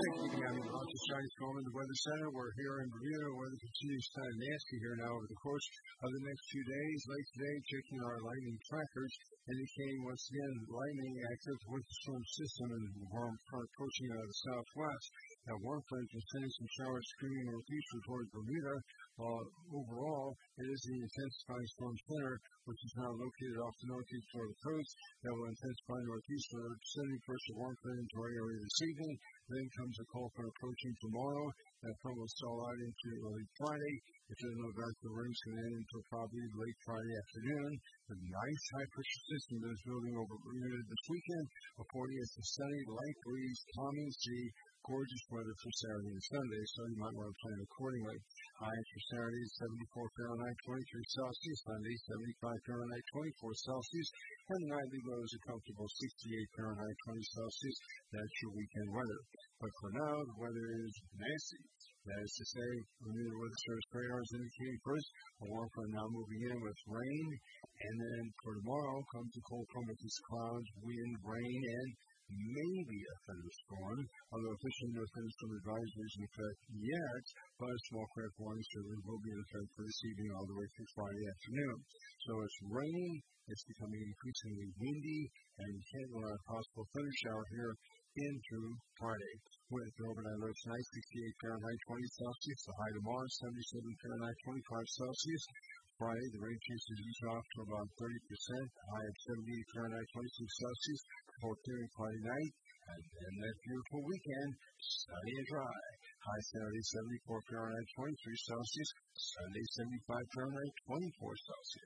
Keeping on the Rochester Shining Storm in the Weather Center. We're here in Bermuda. Weather continues kind of nasty here now over the course of the next 2 days. Late today, checking our lightning trackers, indicating once again lightning active with the storm system and warm front approaching out of the southwest. Now, warm fronts are sending some showers screaming northeastward towards Bermuda. Overall, it is the intensifying storm center, which is now located off the northeast shore of the coast. That will intensify northeastward, sending first a warm front into our area this evening. Then comes a cold front approaching tomorrow. That front will stall out into early Friday. If there's no dark, the rain's going to end until probably late Friday afternoon. A nice high-pressure system that is building over Bermuda this weekend. Affording us a sunny, light breeze, calming sea, gorgeous weather for Saturday and Sunday, so you might want to plan accordingly. Highs for Saturday is 74 Fahrenheit, 23 Celsius. Sunday, 75 Fahrenheit, 24 Celsius. And the nightly low is a comfortable 68 Fahrenheit, 20 Celsius. That's your weekend weather. But for now, the weather is nasty. That is to say, Bermuda Weather Service radar is indicating first a warm front now moving in with rain. And then for tomorrow comes a cold front with these clouds, wind, rain, and maybe a thunderstorm, although officially no thunderstorm advisories in effect yet, but a small craft warning certainly will be in effect for this evening all the way through Friday afternoon. So it's raining, it's becoming increasingly windy, and you can't run a possible thunder shower here into Friday. With the overnight low tonight, 68 Fahrenheit, 20 Celsius. The high tomorrow, 77 Fahrenheit, 25 Celsius. Friday, the rain chances ease off to about 30%. High of 78 Fahrenheit, 26 Celsius. Before clearing Friday night. And that beautiful weekend, sunny and dry. High Saturday, 74 Fahrenheit, 23 Celsius. Sunday, 75 Fahrenheit, 24 Celsius.